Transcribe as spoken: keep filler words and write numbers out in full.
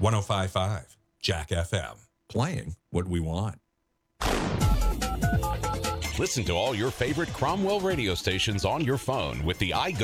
one oh five point five Jack F M. Playing what we want. Listen to all your favorite Cromwell radio stations on your phone with the iGo